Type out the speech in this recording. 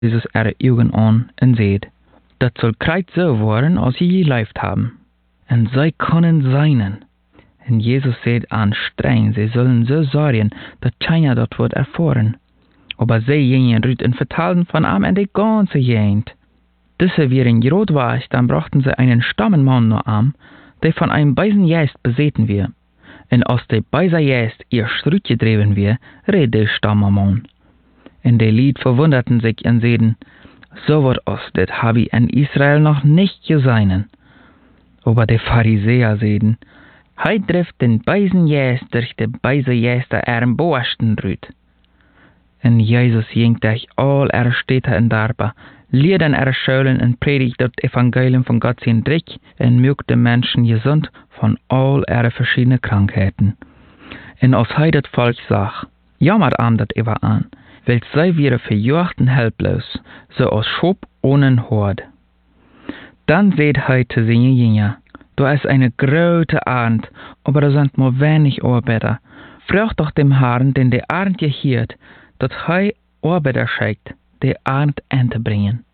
Jesus ihre Augen an und seht, das soll kreuz so worden, als sie gelebt haben. Und sie können seinen. Und Jesus sagt an streng, sie sollen so sorgen, dass keiner dort wird erfahren. Aber sie gingen rüt und vertalten von ihm in die ganze Gegend. Diese wären gerot war, dann brachten sie einen Stammenmann nur an, der von einem beisen Geist besäten wir. Und als der beise Geist ihr Strut gedreven wir, red der Stammenmann. Und die Lied verwunderten sich und sagten, so wird es, das hab ich in Israel noch nicht gesehen. Aber die Pharisäer sagten, Hij trifft den beisen Geist durch de beise Geister ihren Borsten rüt. Und Jesus ging durch all ihre Städte und Dörfer, lehrte in ihre Schulen und predigte das Evangelium von Gott sein Dreck und mögte Menschen gesund von all ihre verschiedenen Krankheiten. Und als hij das Volk sah, jammert ihm das über an, weil sie wären verjocht und helplos, so als Schop ohne Hort. Dann seht hij zu seinen Jünger, da ist eine große Arend, aber da sind nur wenig Arbeiter. Fragt doch dem Herrn, den der Arend gehiert, dass hij Arbeiter schickt, die Arend einzubringen.